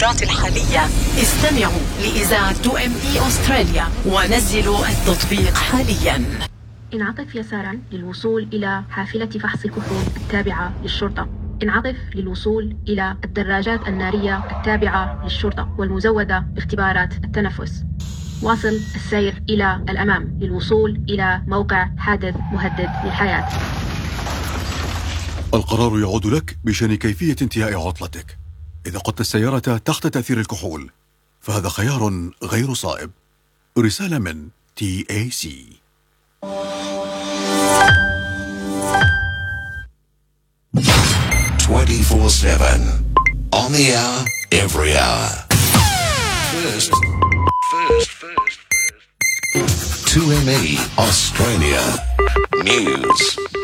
التطورات الحالية استمعوا لإذاعة 2ME أستراليا ونزلوا التطبيق حاليا. انعطف يسارا للوصول إلى حافلة فحص الكحول التابعة للشرطة. انعطف للوصول إلى الدراجات النارية التابعة للشرطة والمزودة باختبارات التنفس. واصل السير إلى الأمام للوصول إلى موقع حادث مهدد للحياة. القرار يعود لك بشأن كيفية انتهاء عطلتك. إذا قدت السيارة تحت تأثير الكحول فهذا خيار غير صائب. رسالة من TAC. 24/7 on the hour, every hour. First. 2ME Australia News.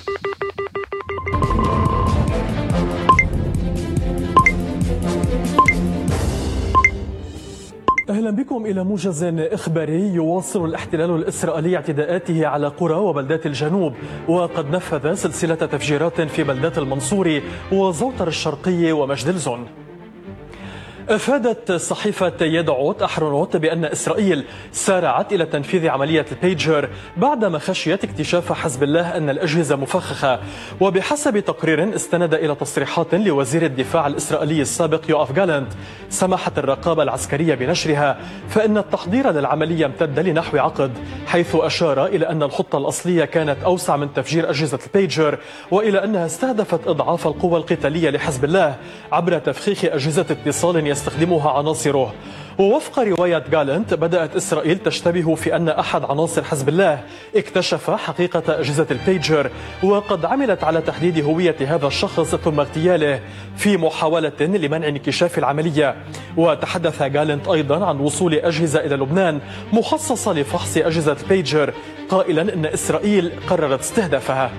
أهلا بكم إلى موجز إخباري. يواصل الاحتلال الإسرائيلي اعتداءاته على قرى وبلدات الجنوب، وقد نفذ سلسلة تفجيرات في بلدات المنصوري وزوطر الشرقي ومجد الزون. أفادت صحيفة يدعوت أحرونوت بأن إسرائيل سارعت إلى تنفيذ عملية البيجر بعدما خشيت اكتشاف حزب الله أن الأجهزة مفخخة. وبحسب تقرير استند إلى تصريحات لوزير الدفاع الإسرائيلي السابق يوآف جالنت سمحت الرقابة العسكرية بنشرها، فإن التحضير للعملية امتد لنحو عقد، حيث أشار إلى أن الخطة الأصلية كانت أوسع من تفجير أجهزة البيجر، وإلى أنها استهدفت إضعاف القوى القتالية لحزب الله عبر تفخيخ أجهزة اتصال يستخدمها عناصره. ووفق رواية جالنت بدأت إسرائيل تشتبه في أن أحد عناصر حزب الله اكتشف حقيقة أجهزة البيجر، وقد عملت على تحديد هوية هذا الشخص ثم اغتياله في محاولة لمنع انكشاف العملية. وتحدث جالنت أيضا عن وصول أجهزة إلى لبنان مخصصة لفحص أجهزة البيجر، قائلا أن إسرائيل قررت استهدافها.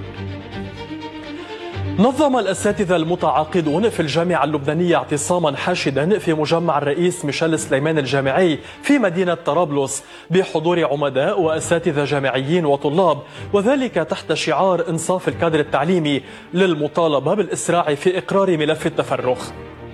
نظم الأساتذة المتعاقدون في الجامعة اللبنانية اعتصاما حاشدا في مجمع الرئيس ميشيل سليمان الجامعي في مدينة طرابلس بحضور عمداء وأساتذة جامعيين وطلاب، وذلك تحت شعار إنصاف الكادر التعليمي للمطالبة بالإسراع في إقرار ملف التفرخ.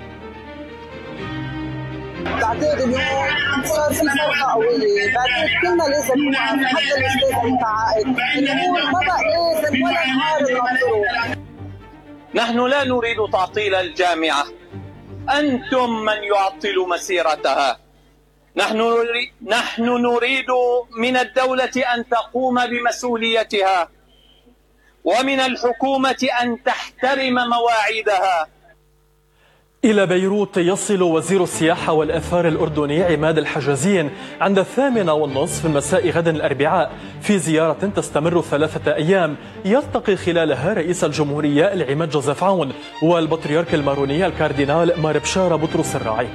بعتقد انه صار في فرقه قويه، بعتقد كلنا لازم نوقف حتى الاستاذ المتعاقد انه ما بقى لازم ولا نعارض الطرق. نحن لا نريد تعطيل الجامعة، أنتم من يعطل مسيرتها. نحن نريد من الدولة أن تقوم بمسؤوليتها، ومن الحكومة أن تحترم مواعيدها. إلى بيروت يصل وزير السياحة والآثار الأردني عماد الحجازين عند 8:30 مساء غد الأربعاء في زيارة تستمر 3 أيام يلتقي خلالها رئيس الجمهورية العماد جوزيف عون والبطريرك الماروني الكاردينال مار بشارة بطرس الراعي.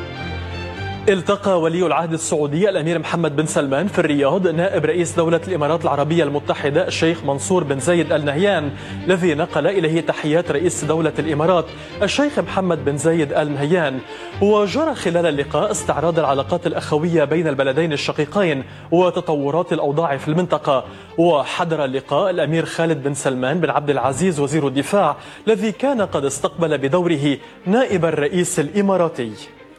التقى ولي العهد السعودي الأمير محمد بن سلمان في الرياض نائب رئيس دولة الإمارات العربية المتحدة الشيخ منصور بن زايد آل نهيان، الذي نقل إليه تحيات رئيس دولة الإمارات الشيخ محمد بن زايد آل نهيان. وجرى خلال اللقاء استعراض العلاقات الأخوية بين البلدين الشقيقين وتطورات الأوضاع في المنطقة. وحضر اللقاء الأمير خالد بن سلمان بن عبد العزيز وزير الدفاع، الذي كان قد استقبل بدوره نائب الرئيس الإماراتي.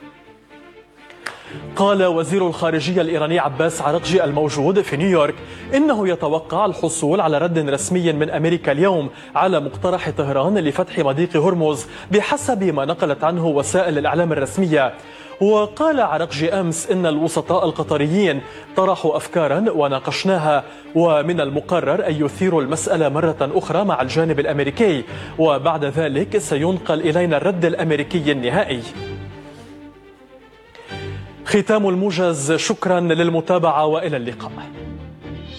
قال وزير الخارجية الإيراني عباس عرقجي الموجود في نيويورك إنه يتوقع الحصول على رد رسمي من أمريكا اليوم على مقترح طهران لفتح مضيق هرمز بحسب ما نقلت عنه وسائل الإعلام الرسمية. وقال عرقجي أمس إن الوسطاء القطريين طرحوا أفكارا وناقشناها، ومن المقرر أن يثيروا المسألة مرة أخرى مع الجانب الأمريكي، وبعد ذلك سينقل إلينا الرد الأمريكي النهائي. ختام الموجز، شكرا للمتابعة وإلى اللقاء.